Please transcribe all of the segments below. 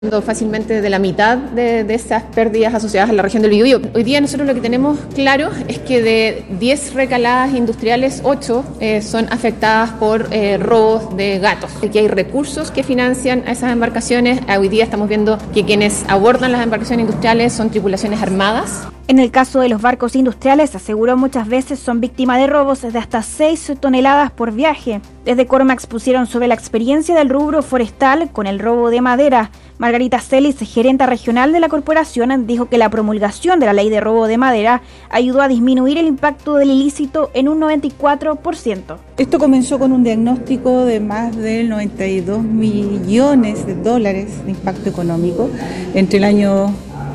fácilmente de la mitad de esas pérdidas asociadas a la región del Biobío. Hoy día nosotros lo que tenemos claro es que de 10 recaladas industriales, 8 son afectadas por robos de gatos. Aquí hay recursos que financian a esas embarcaciones. Hoy día estamos viendo que quienes abordan las embarcaciones industriales son tripulaciones armadas. En el caso de los barcos industriales, aseguró, muchas veces son víctimas de robos de hasta 6 toneladas por viaje. Desde Cormax pusieron sobre la experiencia del rubro forestal con el robo de madera. Margarita Celis, gerenta regional de la corporación, dijo que la promulgación de la ley de robo de madera ayudó a disminuir el impacto del ilícito en un 94%. Esto comenzó con un diagnóstico de más de 92 millones de dólares de impacto económico entre el año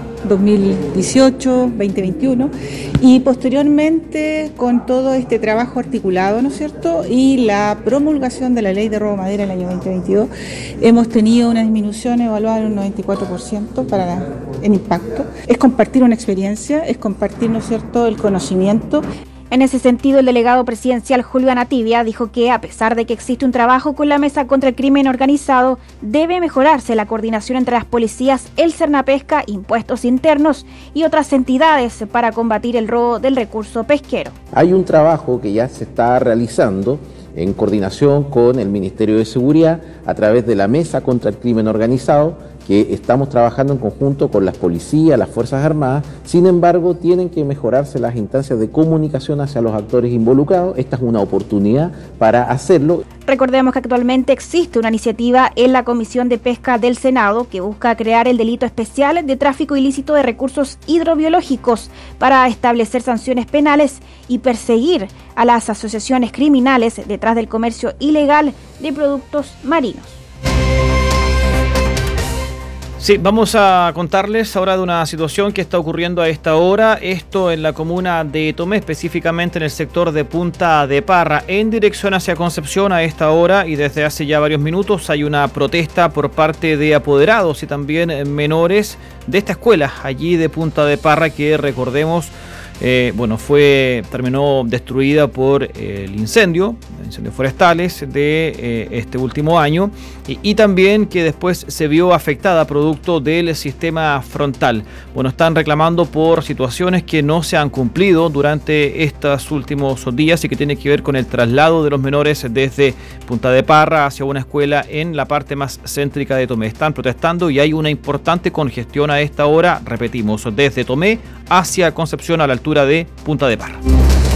2018, 2021 y posteriormente con todo este trabajo articulado, ¿no es cierto? Y la promulgación de la ley de robo de madera en el año 2022 hemos tenido una disminución evaluada en un 94% en impacto. Es compartir una experiencia, es compartir, ¿no es cierto?, el conocimiento. En ese sentido, el delegado presidencial Julio Anativia dijo que, a pesar de que existe un trabajo con la Mesa contra el Crimen Organizado, debe mejorarse la coordinación entre las policías, el Cernapesca, Impuestos Internos y otras entidades para combatir el robo del recurso pesquero. Hay un trabajo que ya se está realizando en coordinación con el Ministerio de Seguridad a través de la Mesa contra el Crimen Organizado, que estamos trabajando en conjunto con las policías, las Fuerzas Armadas. Sin embargo, tienen que mejorarse las instancias de comunicación hacia los actores involucrados. Esta es una oportunidad para hacerlo. Recordemos que actualmente existe una iniciativa en la Comisión de Pesca del Senado que busca crear el delito especial de tráfico ilícito de recursos hidrobiológicos para establecer sanciones penales y perseguir a las asociaciones criminales detrás del comercio ilegal de productos marinos. Sí, vamos a contarles ahora de una situación que está ocurriendo a esta hora, esto en la comuna de Tomé, específicamente en el sector de Punta de Parra, en dirección hacia Concepción a esta hora, y desde hace ya varios minutos hay una protesta por parte de apoderados y también menores de esta escuela allí de Punta de Parra, que recordemos terminó destruida por el incendios forestales de este último año y también que después se vio afectada producto del sistema frontal. Están reclamando por situaciones que no se han cumplido durante estos últimos días y que tiene que ver con el traslado de los menores desde Punta de Parra hacia una escuela en la parte más céntrica de Tomé. Están protestando y hay una importante congestión a esta hora, repetimos, desde Tomé hacia Concepción a la altura de Punta de Parra.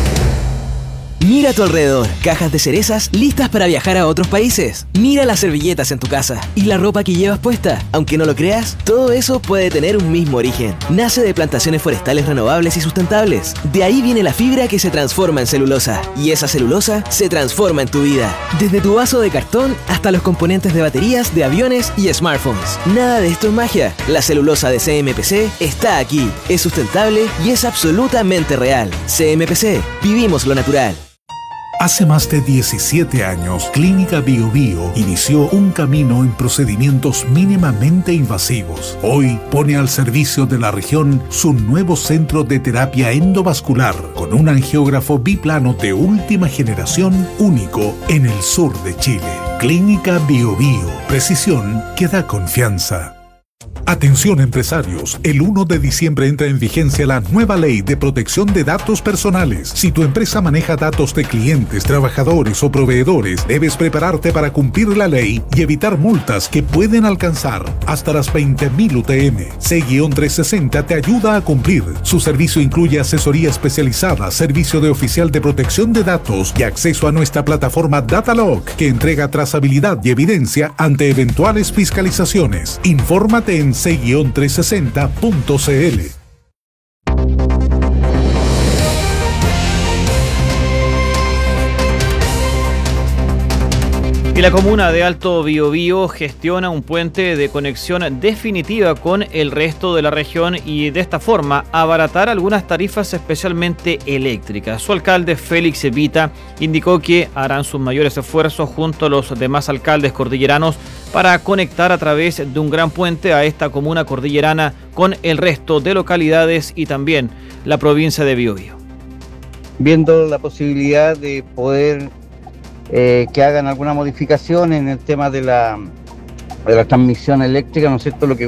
Mira a tu alrededor, cajas de cerezas listas para viajar a otros países. Mira las servilletas en tu casa y la ropa que llevas puesta. Aunque no lo creas, todo eso puede tener un mismo origen. Nace de plantaciones forestales renovables y sustentables. De ahí viene la fibra que se transforma en celulosa. Y esa celulosa se transforma en tu vida. Desde tu vaso de cartón hasta los componentes de baterías de aviones y smartphones. Nada de esto es magia. La celulosa de CMPC está aquí. Es sustentable y es absolutamente real. CMPC, vivimos lo natural. Hace más de 17 años, Clínica Biobío inició un camino en procedimientos mínimamente invasivos. Hoy pone al servicio de la región su nuevo centro de terapia endovascular con un angiógrafo biplano de última generación único en el sur de Chile. Clínica Biobío, precisión que da confianza. Atención empresarios, el 1 de diciembre entra en vigencia la nueva ley de protección de datos personales. Si tu empresa maneja datos de clientes, trabajadores o proveedores, debes prepararte para cumplir la ley y evitar multas que pueden alcanzar hasta las 20.000 UTM. C-360 te ayuda a cumplir. Su servicio incluye asesoría especializada, servicio de oficial de protección de datos y acceso a nuestra plataforma Datalog, que entrega trazabilidad y evidencia ante eventuales fiscalizaciones. Infórmate en c-360.cl. Y la comuna de Alto Biobío gestiona un puente de conexión definitiva con el resto de la región y de esta forma abaratar algunas tarifas especialmente eléctricas. Su alcalde Félix Evita indicó que harán sus mayores esfuerzos junto a los demás alcaldes cordilleranos para conectar a través de un gran puente a esta comuna cordillerana con el resto de localidades y también la provincia de Biobío. Viendo la posibilidad de poder que hagan alguna modificación en el tema de de la transmisión eléctrica, ¿no es cierto?, lo que